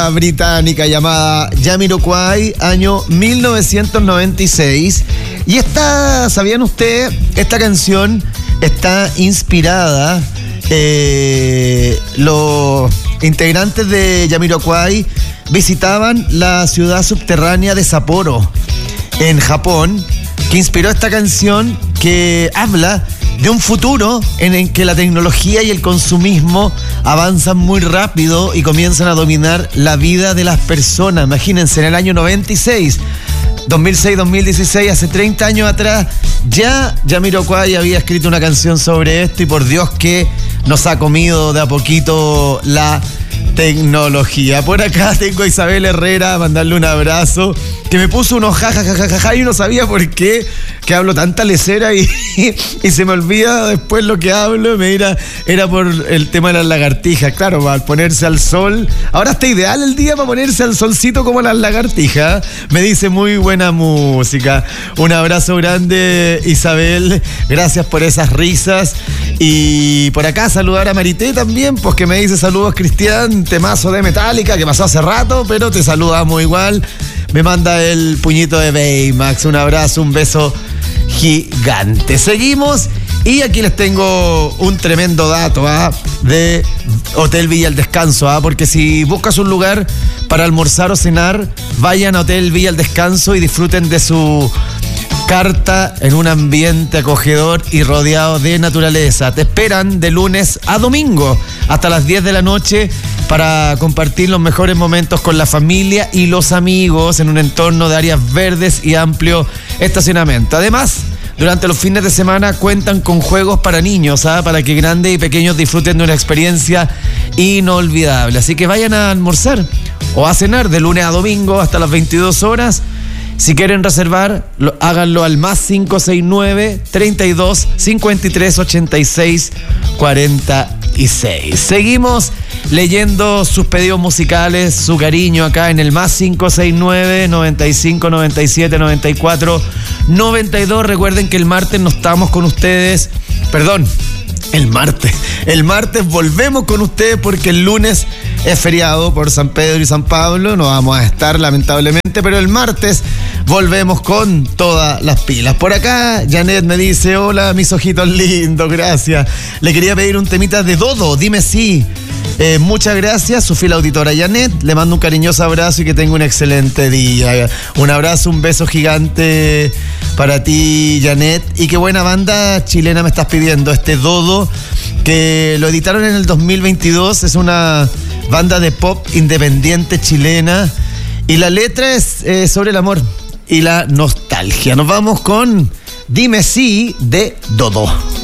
británica llamada Jamiroquai, año 1996. Y ¿sabían ustedes? Esta canción está inspirada. Los integrantes de Jamiroquai visitaban la ciudad subterránea de Sapporo, en Japón, que inspiró esta canción que habla de un futuro en el que la tecnología y el consumismo avanzan muy rápido y comienzan a dominar la vida de las personas. Imagínense, en el año 96, 2006-2016, hace 30 años atrás, ya Jamiroquai había escrito una canción sobre esto, y por Dios que nos ha comido de a poquito la tecnología. Por acá tengo a Isabel Herrera, mandarle un abrazo, que me puso unos jajajajaja y no sabía por qué, que hablo tanta lecera y se me olvida después lo que hablo. Era por el tema de las lagartijas. Claro, al ponerse al sol, ahora está ideal el día para ponerse al solcito como las lagartijas. Me dice muy buena música. Un abrazo grande, Isabel, gracias por esas risas. Y por acá saludar a Marité también, pues que me dice saludos, Cristian, temazo de Metallica que pasó hace rato, pero te saludamos igual. Me manda el puñito de Baymax. Un abrazo, un beso gigante. Seguimos y aquí les tengo un tremendo dato de Hotel Villa El Descanso, porque si buscas un lugar para almorzar o cenar, vayan a Hotel Villa El Descanso y disfruten de su carta en un ambiente acogedor y rodeado de naturaleza. Te esperan de lunes a domingo hasta las 10 de la noche para compartir los mejores momentos con la familia y los amigos en un entorno de áreas verdes y amplio estacionamiento. Además, durante los fines de semana cuentan con juegos para niños, para que grandes y pequeños disfruten de una experiencia inolvidable. Así que vayan a almorzar o a cenar de lunes a domingo hasta las 22 horas. Si quieren reservar, háganlo al más 569-32-53-86-46. Seguimos leyendo sus pedidos musicales, su cariño acá en el más 569-95-97-94-92. Recuerden que el martes no estamos con ustedes. Perdón, el martes volvemos con ustedes porque el lunes es feriado por San Pedro y San Pablo. No vamos a estar, lamentablemente, pero el martes volvemos con todas las pilas. Por acá, Janet me dice: hola, mis ojitos lindos, gracias. Le quería pedir un temita de Dodo, dime sí. Muchas gracias, su fiel auditora Janet. Le mando un cariñoso abrazo y que tenga un excelente día. Un abrazo, un beso gigante para ti, Janet. Y qué buena banda chilena me estás pidiendo, este Dodo, que lo editaron en el 2022. Es una banda de pop independiente chilena y la letra es sobre el amor y la nostalgia. Nos vamos con Dime Sí de Dodo.